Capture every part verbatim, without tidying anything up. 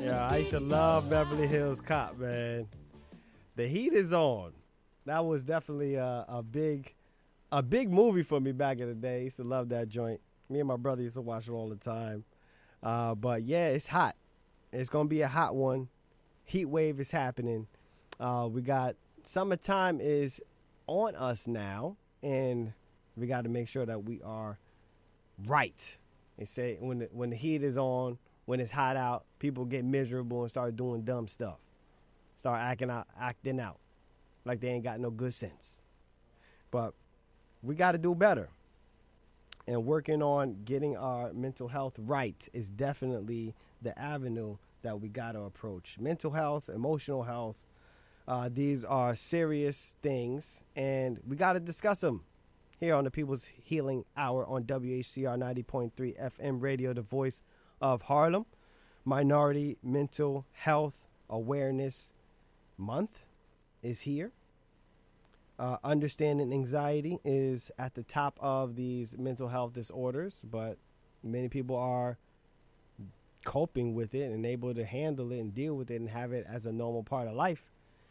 Yeah, I used to love Beverly Hills Cop, man. The heat is on. That was definitely a, a big, a big movie for me back in the day. I used to love that joint. Me and my brother used to watch it all the time. Uh, but yeah, it's hot. It's gonna be a hot one. Heat wave is happening. Uh, we got summertime is on us now, and we got to make sure that we are right. They say when the, when the heat is on, when it's hot out, people get miserable and start doing dumb stuff. Start acting out, acting out like they ain't got no good sense. But we got to do better. And working on getting our mental health right is definitely the avenue that we got to approach. Mental health, emotional health, uh, these are serious things, and we got to discuss them here on the People's Healing Hour on W H C R ninety point three F M radio, the voice of Harlem. Minority Mental Health Awareness Month is here. Uh, understanding anxiety is at the top of these mental health disorders, but many people are coping with it and able to handle it and deal with it and have it as a normal part of life.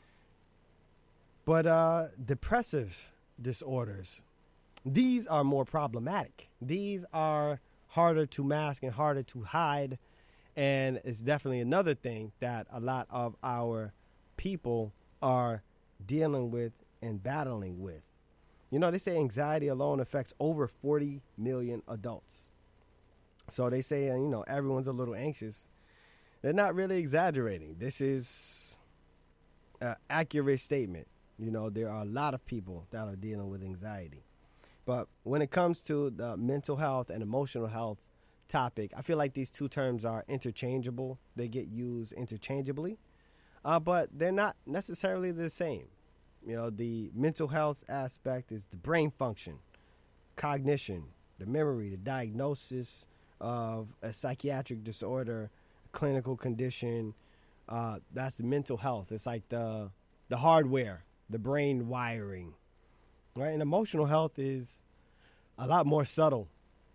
But uh, depressive disorders, these are more problematic. These are harder to mask and harder to hide, and it's definitely another thing that a lot of our people are dealing with and battling with. You know, they say anxiety alone affects over forty million adults. So they say, you know, everyone's a little anxious. They're not really exaggerating. This is an accurate statement. You know, there are a lot of people that are dealing with anxiety. But when it comes to the mental health and emotional health topic, I feel like these two terms are interchangeable. They get used interchangeably, uh, but they're not necessarily the same. You know, the mental health aspect is the brain function, cognition, the memory, the diagnosis of a psychiatric disorder, a clinical condition. Uh, that's the mental health. It's like the the hardware, the brain wiring, right? And emotional health is a lot more subtle,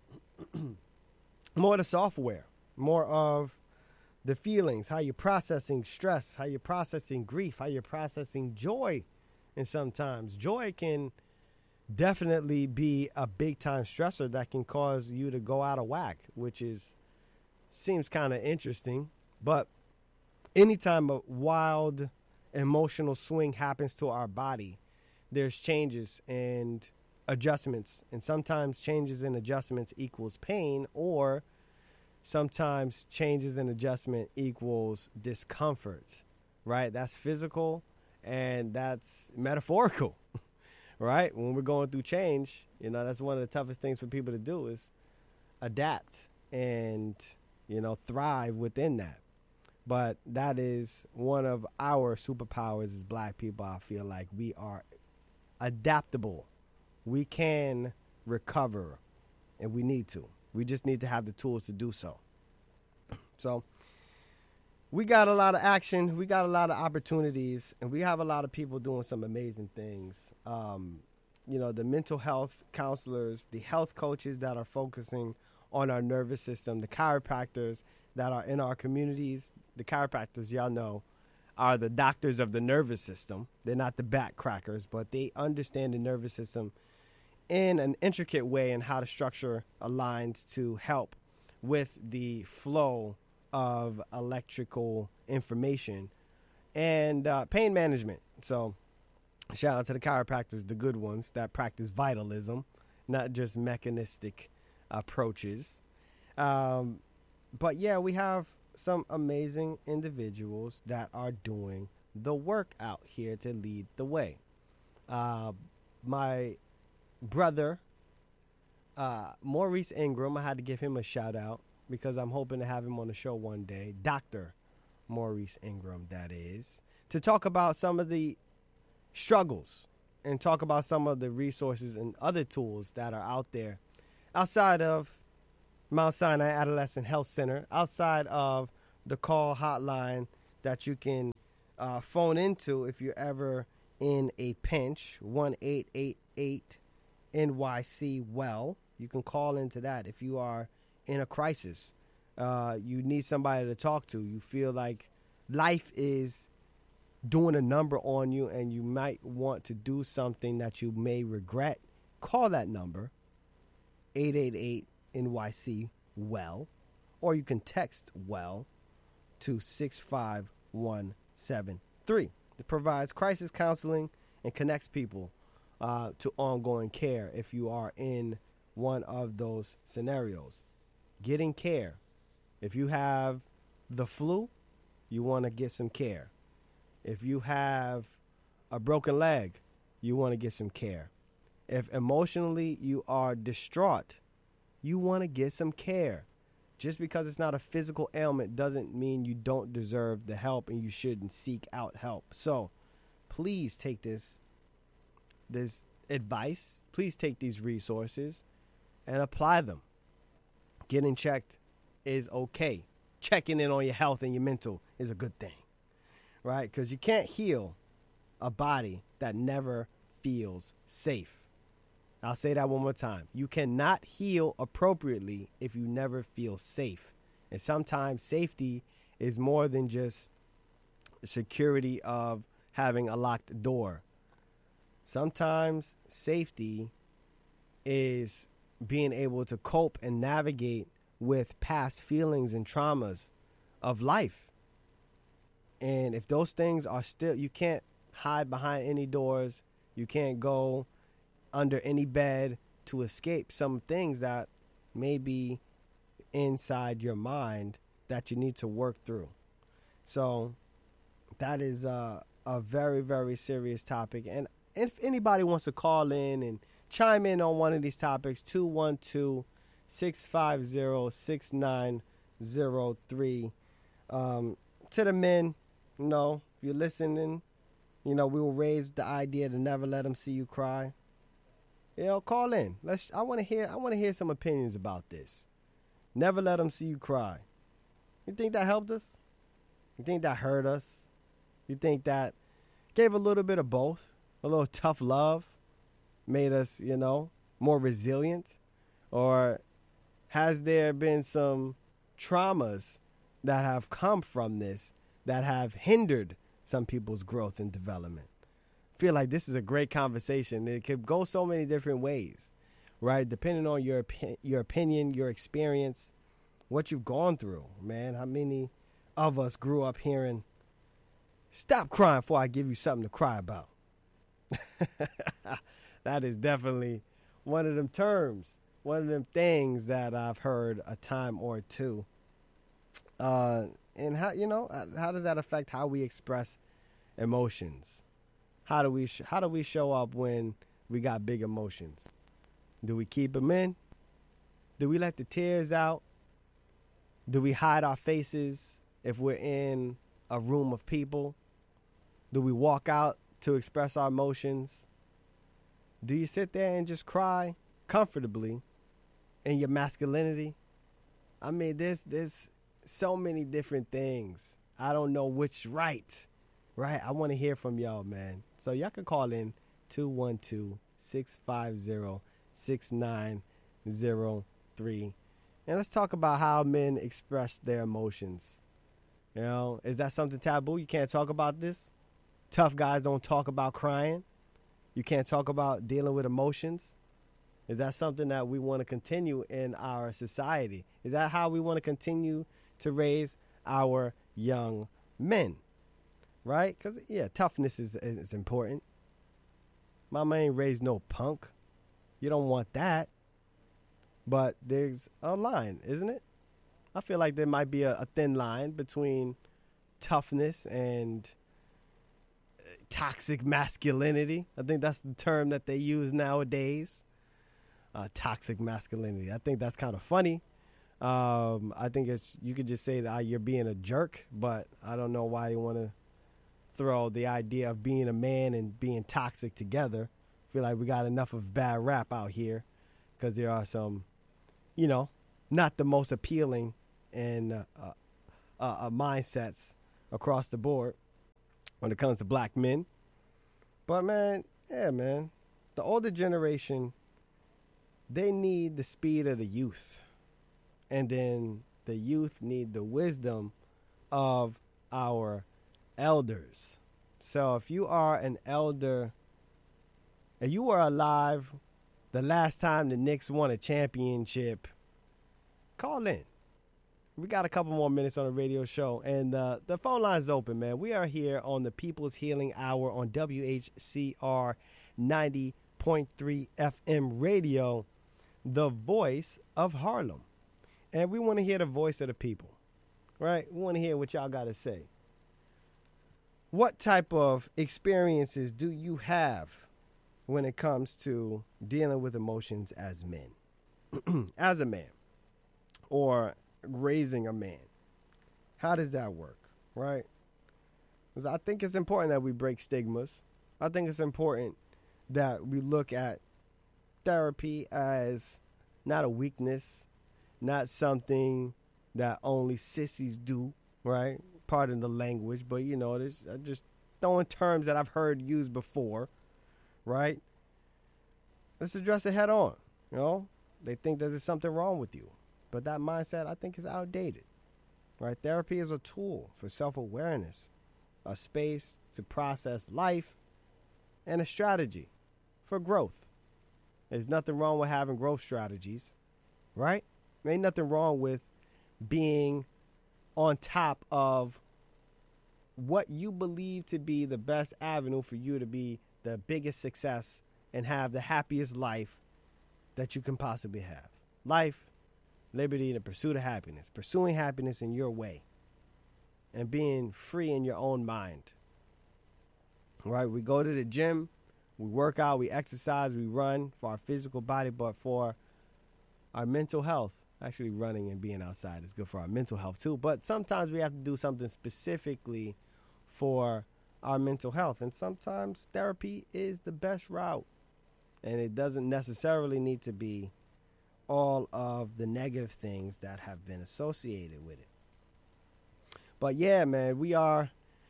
more the software, more of the feelings, how you're processing stress, how you're processing grief, how you're processing joy. And sometimes joy can definitely be a big time stressor that can cause you to go out of whack, which is seems kind of interesting. But anytime a wild emotional swing happens to our body, there's changes and adjustments. And sometimes changes and adjustments equals pain, or sometimes changes and adjustment equals discomfort, right? That's physical and that's metaphorical, right? When we're going through change, you know, that's one of the toughest things for people to do is adapt and, you know, thrive within that. But that is one of our superpowers as black people. I feel like we are adaptable. We can recover, and we need to. We just need to have the tools to do so. So we got a lot of action. We got a lot of opportunities, and we have a lot of people doing some amazing things. Um, you know, the mental health counselors, the health coaches that are focusing on our nervous system, the chiropractors that are in our communities. The chiropractors, y'all know, are the doctors of the nervous system. They're not the back crackers, but they understand the nervous system in an intricate way and how the structure aligns to help with the flow of electrical information and uh, pain management. So shout out to the chiropractors, the good ones that practice vitalism, not just mechanistic approaches. Um, but yeah, we have some amazing individuals that are doing the work out here to lead the way. Uh, my brother, uh, Maurice Ingram, I had to give him a shout out because I'm hoping to have him on the show one day. Doctor Maurice Ingram, that is, to talk about some of the struggles and talk about some of the resources and other tools that are out there outside of Mount Sinai Adolescent Health Center, outside of the call hotline that you can uh, phone into if you're ever in a pinch, one eight eight eight N Y C well. You can call into that if you are in a crisis. Uh, you need somebody to talk to. You feel like life is doing a number on you and you might want to do something that you may regret. Call that number, eight eight eight N Y C well, or you can text well to six five one seven three. It provides crisis counseling and connects people uh, to ongoing care if you are in one of those scenarios. Getting care. If you have the flu, you want to get some care. If you have a broken leg, you want to get some care. If emotionally you are distraught, you want to get some care. Just because it's not a physical ailment doesn't mean you don't deserve the help and you shouldn't seek out help. So please take this, this advice. Please take these resources and apply them. Getting checked is okay. Checking in on your health and your mental is a good thing, right? Because you can't heal a body that never feels safe. I'll say that one more time. You cannot heal appropriately if you never feel safe. And sometimes safety is more than just security of having a locked door. Sometimes safety is being able to cope and navigate with past feelings and traumas of life. And if those things are still, you can't hide behind any doors. You can't go under any bed to escape some things that may be inside your mind that you need to work through. So that is a, a very, very serious topic. And if anybody wants to call in and chime in on one of these topics, two one two, six five zero, six nine zero three. Um, to the men, you know, if you're listening, you know, we will raise the idea to never let them see you cry. You know, call in. Let's. I want to hear. I want to hear some opinions about this. Never let them see you cry. You think that helped us? You think that hurt us? You think that gave a little bit of both? A little tough love made us, you know, more resilient? Or has there been some traumas that have come from this that have hindered some people's growth and development? I feel like this is a great conversation. It could go so many different ways, right? Depending on your your opinion, your experience, what you've gone through, man. How many of us grew up hearing, "Stop crying before I give you something to cry about." That is definitely one of them terms, one of them things that I've heard a time or two. Uh, and how, you know, how does that affect how we express emotions? How do we sh- how do we show up when we got big emotions? Do we keep them in? Do we let the tears out? Do we hide our faces if we're in a room of people? Do we walk out to express our emotions? Do you sit there and just cry comfortably in your masculinity? I mean, there's there's so many different things. I don't know which right. Right? I want to hear from y'all, man. So y'all can call in two one two, six five zero, six nine zero three. And let's talk about how men express their emotions. You know, is that something taboo? You can't talk about this? Tough guys don't talk about crying? You can't talk about dealing with emotions? Is that something that we want to continue in our society? Is that how we want to continue to raise our young men? Right? Because, yeah, toughness is, is important. Mama ain't raised no punk. You don't want that. But there's a line, isn't it? I feel like there might be a, a thin line between toughness and toxic masculinity. I think that's the term that they use nowadays. Uh, toxic masculinity. I think that's kind of funny. Um, I think it's you could just say that uh, you're being a jerk, but I don't know why you want to throw the idea of being a man and being toxic together. I feel like we got enough of bad rap out here because there are some, you know, not the most appealing and uh, uh, uh, mindsets across the board when it comes to black men. But, man, yeah, man, the older generation, they need the speed of the youth. And then the youth need the wisdom of our elders. So if you are an elder and you were alive the last time the Knicks won a championship, call in. We got a couple more minutes on the radio show, and uh, the phone line is open, man. We are here on the People's Healing Hour on W H C R ninety point three F M radio, the voice of Harlem. And we want to hear the voice of the people, right? We want to hear what y'all got to say. What type of experiences do you have when it comes to dealing with emotions as men, as a man, or raising a man? How does that work, right? Because I think it's important that we break stigmas. I think it's important that we look at therapy as not a weakness, not something that only sissies do, right? Pardon the language, but you know, this I'm just throwing terms that I've heard used before, right? Let's address it head on. You know, they think there's something wrong with you, but that mindset, I think, is outdated, right? Therapy is a tool for self-awareness, a space to process life, and a strategy for growth. There's nothing wrong with having growth strategies, right? There ain't nothing wrong with being on top of what you believe to be the best avenue for you to be the biggest success and have the happiest life that you can possibly have. Life, liberty, and the pursuit of happiness. Pursuing happiness in your way and being free in your own mind. Right? We go to the gym, we work out, we exercise, we run for our physical body, but for our mental health, actually running and being outside is good for our mental health too. But sometimes we have to do something specifically for our mental health. And sometimes therapy is the best route. And it doesn't necessarily need to be all of the negative things that have been associated with it. But yeah, man, we are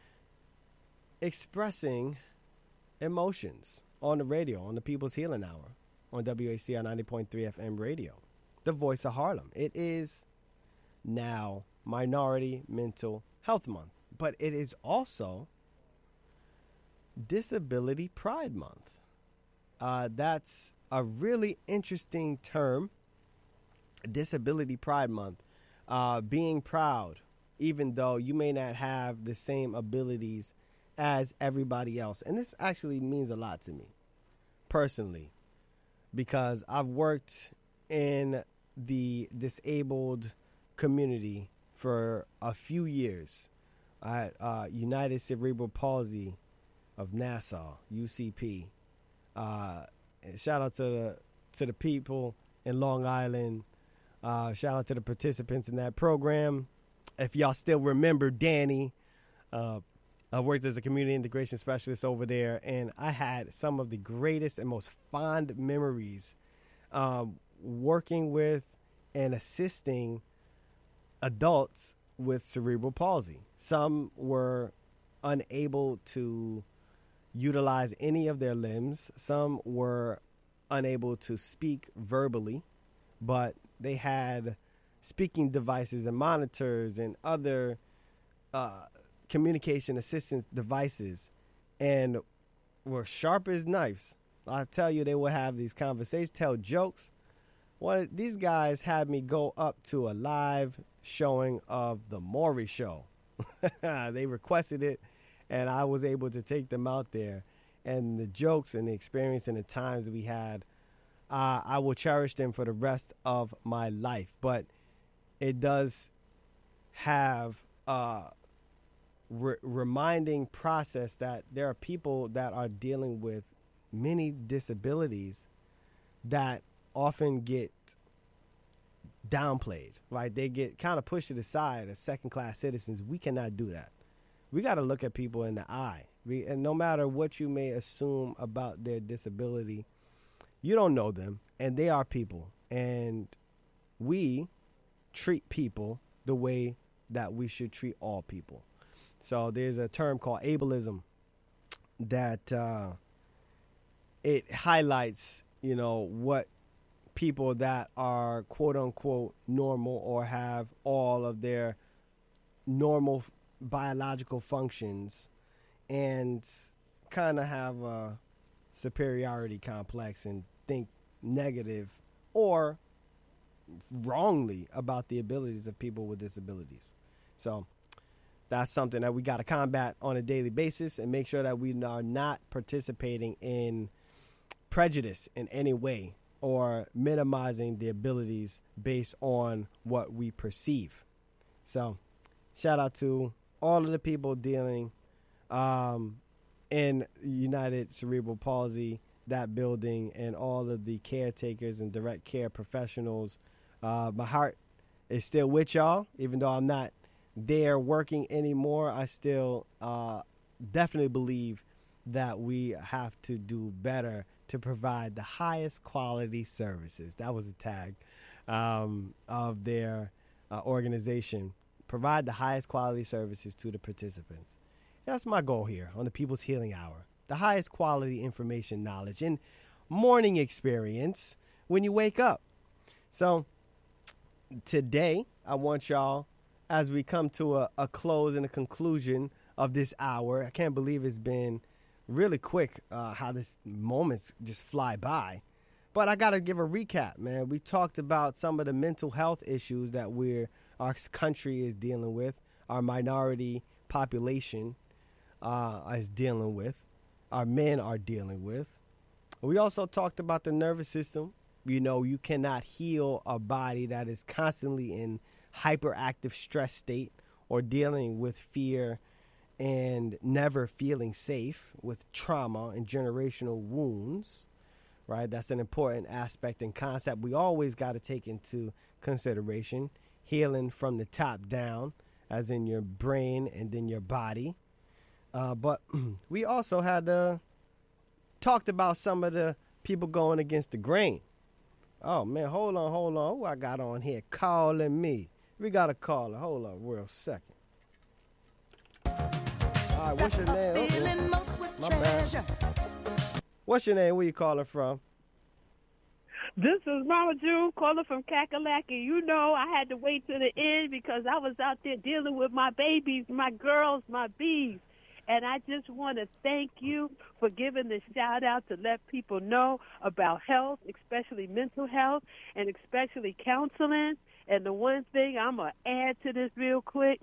expressing emotions on the radio, on the People's Healing Hour, on W H C R ninety point three F M radio, the voice of Harlem. It is now Minority Mental Health Month, but it is also Disability Pride Month. Uh, that's a really interesting term, Disability Pride Month. Uh, being proud, even though you may not have the same abilities as everybody else. And this actually means a lot to me, personally, because I've worked in the disabled community for a few years at uh, United Cerebral Palsy of Nassau, U C P. Uh, shout out to the to the people in Long Island. Uh, shout out to the participants in that program. If y'all still remember Danny, uh, I worked as a community integration specialist over there, and I had some of the greatest and most fond memories um, working with and assisting adults with cerebral palsy. Some were unable to utilize any of their limbs. Some were unable to speak verbally, but they had speaking devices and monitors and other uh, communication assistance devices, and were sharp as knives. I tell you, they would have these conversations, tell jokes. One of these guys had me go up to a live showing of The Maury Show. They requested it, and I was able to take them out there. And the jokes and the experience and the times we had, uh, I will cherish them for the rest of my life. But it does have a re- reminding process that there are people that are dealing with many disabilities that often get downplayed, right? They get kind of pushed to the side as second-class citizens. We cannot do that. We got to look at people in the eye. We, and no matter what you may assume about their disability, you don't know them, and they are people. And we treat people the way that we should treat all people. So there's a term called ableism that uh, it highlights, you know, what people that are quote unquote normal or have all of their normal biological functions and kind of have a superiority complex and think negative or wrongly about the abilities of people with disabilities. So that's something that we got to combat on a daily basis and make sure that we are not participating in prejudice in any way or minimizing the abilities based on what we perceive. So shout out to all of the people dealing um, in United Cerebral Palsy, that building, and all of the caretakers and direct care professionals. Uh, my heart is still with y'all, even though I'm not there working anymore. I still uh, definitely believe that we have to do better to provide the highest quality services. That was the tag um, of their uh, organization. Provide the highest quality services to the participants. That's my goal here on the People's Healing Hour. The highest quality information, knowledge, and morning experience when you wake up. So today, I want y'all, as we come to a, a close and a conclusion of this hour, I can't believe it's been really quick uh, how this moments just fly by. But I got to give a recap, man. We talked about some of the mental health issues that we're, our country is dealing with, our minority population uh, is dealing with, our men are dealing with. We also talked about the nervous system. You know, you cannot heal a body that is constantly in hyperactive stress state or dealing with fear and never feeling safe, with trauma and generational wounds, right? That's an important aspect and concept we always got to take into consideration. Healing from the top down, as in your brain and then your body. Uh, but we also had uh, talked about some of the people going against the grain. Oh, man, hold on, hold on. Who I got on here calling me? We got a caller. Hold on real second. All right, what's your name? Oh, my bad. What's your name? Where you calling from? This is Mama June calling from Kakalaki. You know, I had to wait to the end because I was out there dealing with my babies, my girls, my bees. And I just want to thank you for giving the shout out to let people know about health, especially mental health, and especially counseling. And the one thing I'm going to add to this real quick,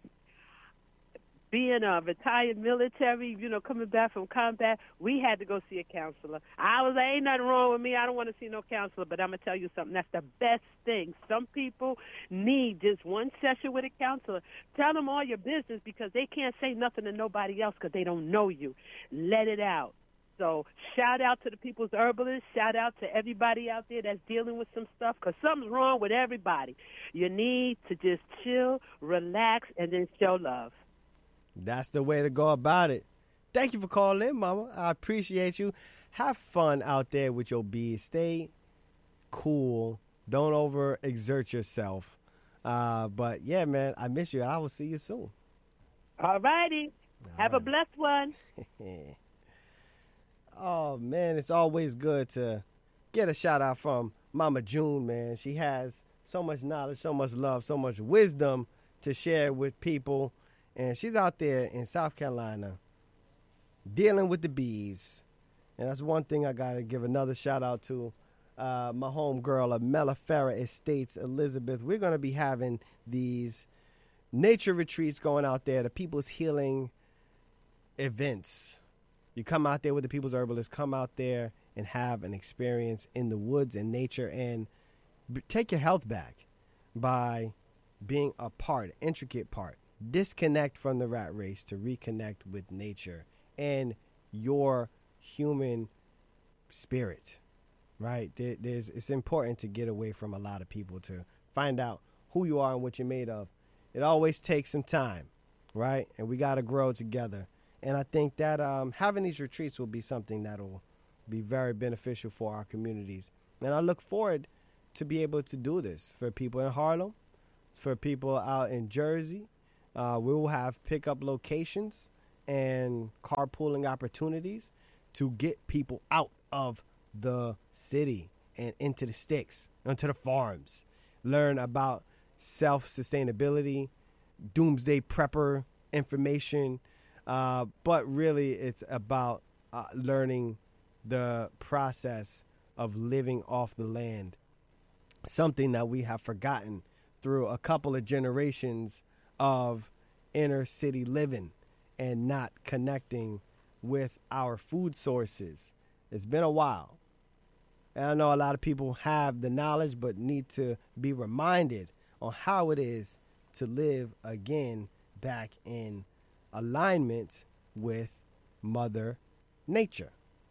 being a retired military, you know, coming back from combat, we had to go see a counselor. I was like, ain't nothing wrong with me. I don't want to see no counselor. But I'm going to tell you something. That's the best thing. Some people need just one session with a counselor. Tell them all your business because they can't say nothing to nobody else because they don't know you. Let it out. So shout out to the People's Herbalist. Shout out to everybody out there that's dealing with some stuff because something's wrong with everybody. You need to just chill, relax, and then show love. That's the way to go about it. Thank you for calling in, Mama. I appreciate you. Have fun out there with your bees. Stay cool. Don't overexert yourself. Uh, but, yeah, man, I miss you. I will see you soon. All righty. Have a blessed one. Oh, man, it's always good to get a shout-out from Mama June, man. She has so much knowledge, so much love, so much wisdom to share with people. And she's out there in South Carolina dealing with the bees. And that's one thing I got to give another shout out to uh, my homegirl of Mellifera Estates, Elizabeth. We're going to be having these nature retreats going out there, the People's Healing events. You come out there with the People's Herbalist, come out there and have an experience in the woods and nature and b- take your health back by being a part, an intricate part. Disconnect from the rat race to reconnect with nature and your human spirit, right? There, there's, it's important to get away from a lot of people to find out who you are and what you're made of. It always takes some time, right? And we got to grow together. And I think that um, having these retreats will be something that will be very beneficial for our communities. And I look forward to be able to do this for people in Harlem, for people out in Jersey. Uh, we will have pickup locations and carpooling opportunities to get people out of the city and into the sticks, onto the farms. Learn about self-sustainability, doomsday prepper information. Uh, but really, it's about uh, learning the process of living off the land, something that we have forgotten through a couple of generations of inner city living and not connecting with our food sources. It's been a while. And I know a lot of people have the knowledge but need to be reminded on how it is to live again back in alignment with Mother Nature.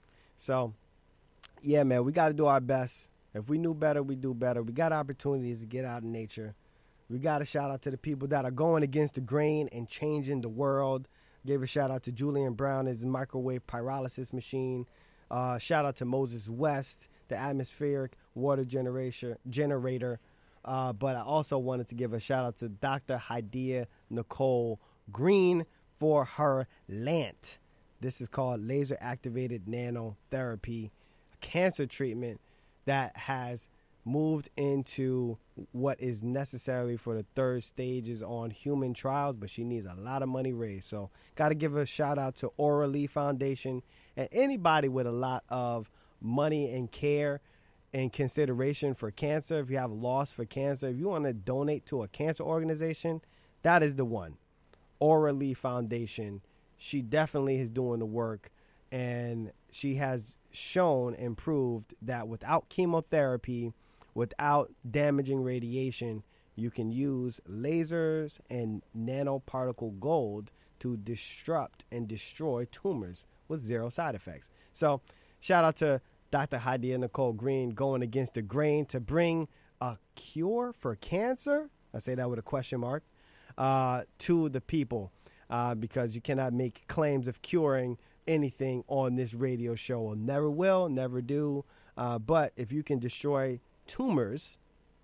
So, yeah, man, we got to do our best. If we knew better, we do better. We got opportunities to get out in nature. We got a shout out to the people that are going against the grain and changing the world. Gave a shout out to Julian Brown, his microwave pyrolysis machine. Uh, shout out to Moses West, the atmospheric water generator. generator. Uh, but I also wanted to give a shout out to Doctor Hadiya Nicole Green for her L A N T. This is called laser activated nanotherapy, cancer treatment that has moved into what is necessary for the third stages on human trials, but she needs a lot of money raised. So got to give a shout out to Aura Lee Foundation and anybody with a lot of money and care and consideration for cancer. If you have loss for cancer, if you want to donate to a cancer organization, that is the one. Aura Lee Foundation. She definitely is doing the work, and she has shown and proved that without chemotherapy, without damaging radiation, you can use lasers and nanoparticle gold to disrupt and destroy tumors with zero side effects. So shout out to Doctor Hadiya Nicole Green going against the grain to bring a cure for cancer. I say that with a question mark, uh, to the people, uh, because you cannot make claims of curing anything on this radio show. Or never will, never do. Uh, but if you can destroy tumors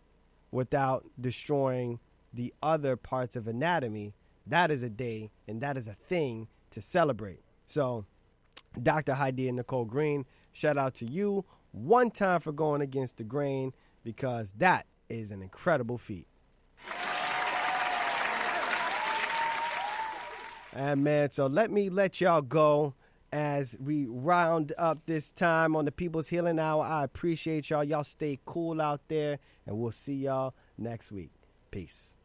without destroying the other parts of anatomy, that is a day and that is a thing to celebrate. So Doctor Hadiya Nicole Green, shout out to you one time for going against the grain, because that is an incredible feat. And man, so let me let y'all go as we round up this time on the People's Healing Hour. I appreciate y'all. Y'all stay cool out there, and we'll see y'all next week. Peace.